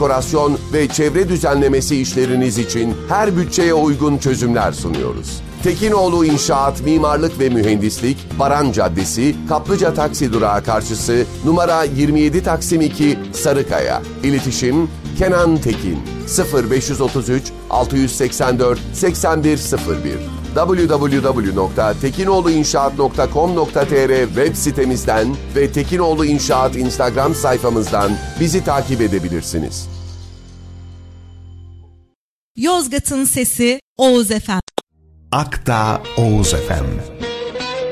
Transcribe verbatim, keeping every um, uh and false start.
dekorasyon ve çevre düzenlemesi işleriniz için her bütçeye uygun çözümler sunuyoruz. Tekinoğlu İnşaat, Mimarlık ve Mühendislik, Baran Caddesi, Kaplıca Taksi Durağı karşısı, numara yirmi yedi Taksim iki, Sarıkaya. İletişim Kenan Tekin, sıfır beş otuz üç altı seksen dört seksen bir sıfır bir. double-u double-u double-u nokta tekinoğluinşaat nokta com nokta tr web sitemizden ve Tekinoğlu İnşaat Instagram sayfamızdan bizi takip edebilirsiniz. Yozgat'ın sesi Oğuz Efem. Akdağ Oğuz Efem.